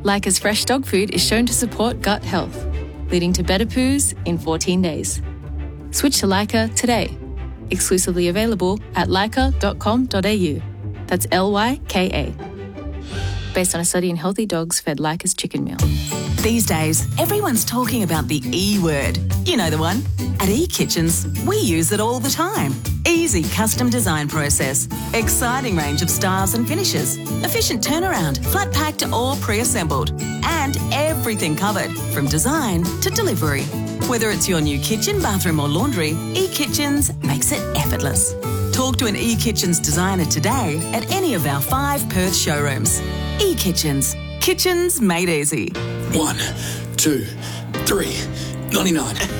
Leica's fresh dog food is shown to support gut health, leading to better poos in 14 days. Switch to Leica today. Exclusively available at leica.com.au. That's Lyka. Based on a study in healthy dogs fed Leica's chicken meal. These days, everyone's talking about the E word. You know the one. At eKitchens, we use it all the time. Easy custom design process, exciting range of styles and finishes, efficient turnaround, flat packed or pre-assembled, and everything covered from design to delivery. Whether it's your new kitchen, bathroom or laundry, eKitchens makes it effortless. Talk to an eKitchens designer today at any of our 5 Perth showrooms. eKitchens. Kitchens made easy. 1, 2, 3, 99.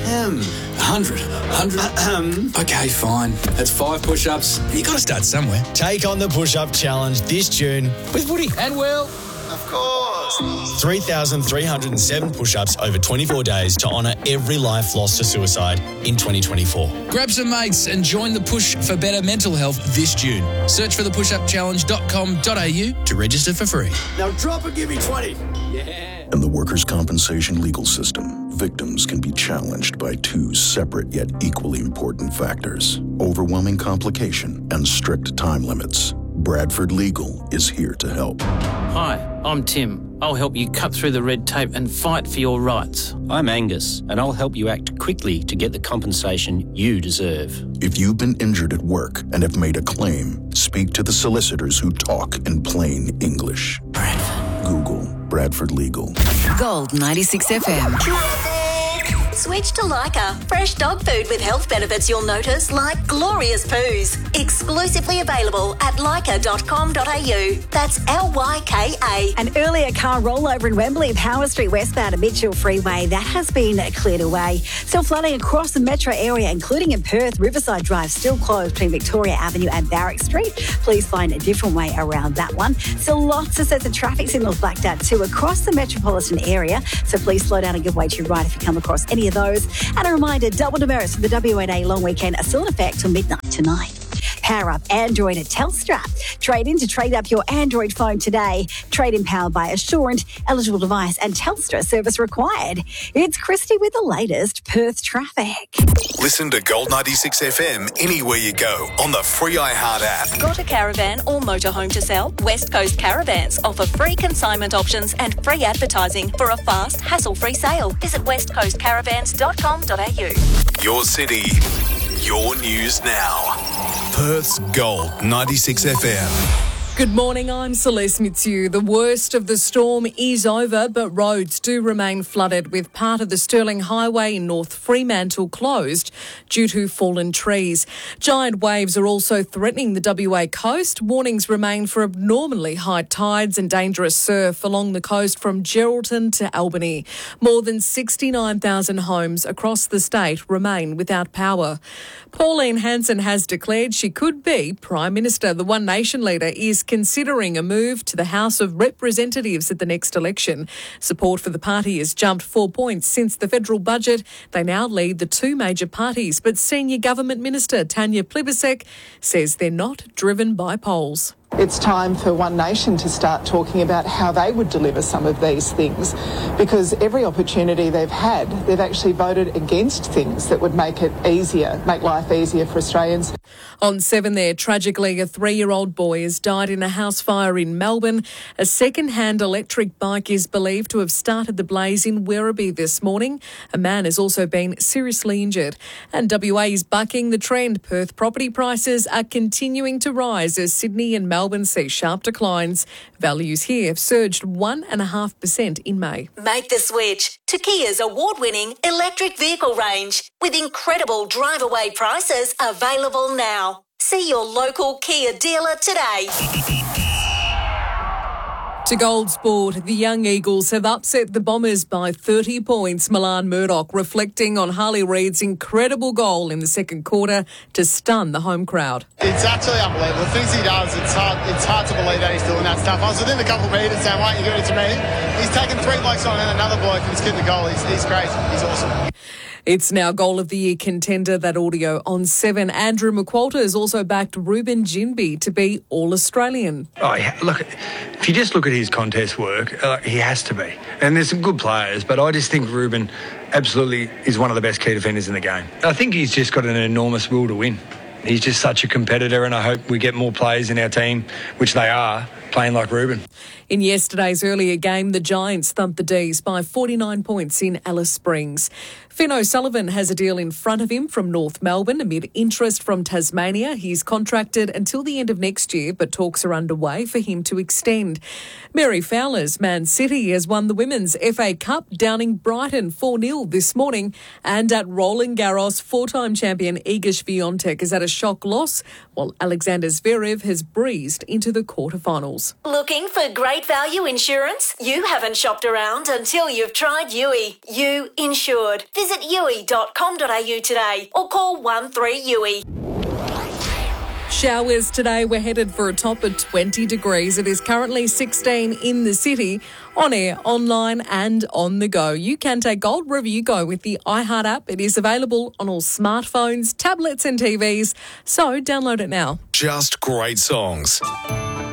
100. Okay, fine. That's 5 push-ups. You got to start somewhere. Take on the push-up challenge this June with Woody And Will. Of course. 3,307 push-ups over 24 days to honour every life lost to suicide in 2024. Grab some mates and join the push for better mental health this June. Search for thepushupchallenge.com.au to register for free. Now drop and give me 20. In the workers' compensation legal system, victims can be challenged by 2 separate yet equally important factors: overwhelming complication and strict time limits. Bradford Legal is here to help. Hi, I'm Tim. I'll help you cut through the red tape and fight for your rights. I'm Angus, and I'll help you act quickly to get the compensation you deserve. If you've been injured at work and have made a claim, speak to the solicitors who talk in plain English. Bradford. Google Bradford Legal. Gold 96 FM. Switch to Leica. Fresh dog food with health benefits you'll notice, like glorious poos. Exclusively available at leica.com.au. That's Lyka. An earlier car rollover in Wembley, Power Street westbound at Mitchell Freeway, that has been cleared away. Still flooding across the metro area, including in Perth. Riverside Drive still closed between Victoria Avenue and Barrack Street. Please find a different way around that one. Still lots of sets of traffic signals blacked out too across the metropolitan area, so please slow down and give way to your right if you come across any of those. And a reminder, double demerits for the WA long weekend are still in effect till midnight tonight. Power up Android at Telstra. Trade in to trade up your Android phone today. Trade in powered by Assurant, eligible device and Telstra service required. It's Christy with the latest Perth traffic. Listen to Gold 96 FM anywhere you go on the free iHeart app. Got a caravan or motorhome to sell? West Coast Caravans offer free consignment options and free advertising for a fast, hassle-free sale. Visit westcoastcaravans.com.au. Your city, your news now. Perth's Gold 96 FM. Good morning, I'm Celeste Mitsu. The worst of the storm is over, but roads do remain flooded, with part of the Stirling Highway in North Fremantle closed due to fallen trees. Giant waves are also threatening the WA coast. Warnings remain for abnormally high tides and dangerous surf along the coast from Geraldton to Albany. More than 69,000 homes across the state remain without power. Pauline Hanson has declared she could be Prime Minister. The One Nation leader is considering a move to the House of Representatives at the next election. Support for the party has jumped 4 points since the federal budget. They now lead the 2 major parties, but Senior Government Minister Tanya Plibersek says they're not driven by polls. It's time for One Nation to start talking about how they would deliver some of these things, because every opportunity they've had, they've actually voted against things that would make it easier, make life easier for Australians. On 7 there, tragically, a 3-year-old boy has died in a house fire in Melbourne. A second-hand electric bike is believed to have started the blaze in Werribee this morning. A man has also been seriously injured. And WA is bucking the trend. Perth property prices are continuing to rise as Sydney and Melbourne see sharp declines. Values here have surged 1.5% in May. Make the switch to Kia's award-winning electric vehicle range with incredible drive-away prices available now. See your local Kia dealer today. To Gold Sport, the Young Eagles have upset the Bombers by 30 points. Milan Murdoch reflecting on Harley Reid's incredible goal in the second quarter to stun the home crowd. It's absolutely unbelievable. The things he does, it's hard to believe that he's doing that stuff. I was within a couple of metres saying, why aren't you giving it to me? He's taken 3 blokes on and another bloke and he's kicked the goal. He's great. He's awesome. It's now Goal of the Year contender, that audio on 7. Andrew McQualter has also backed Ruben Ginbey to be All-Australian. Look, if you just look at his contest work, he has to be. And there's some good players, but I just think Ruben absolutely is one of the best key defenders in the game. I think he's just got an enormous will to win. He's just such a competitor, and I hope we get more players in our team, which they are, playing like Ruben. In yesterday's earlier game, the Giants thumped the D's by 49 points in Alice Springs. Finn O'Sullivan has a deal in front of him from North Melbourne amid interest from Tasmania. He's contracted until the end of next year, but talks are underway for him to extend. Mary Fowler's Man City has won the Women's FA Cup, downing Brighton 4-0 this morning. And at Roland Garros, four-time champion Iga Swiatek has had a shock loss, while Alexander Zverev has breezed into the quarterfinals. Looking for great value insurance? You haven't shopped around until you've tried Yui. You insured. Visit yui.com.au today or call 13-YUI. Showers today. We're headed for a top of 20 degrees. It is currently 16 in the city, on air, online and on the go. You can take Gold wherever you go with the iHeart app. It is available on all smartphones, tablets and TVs, so download it now. Just great songs.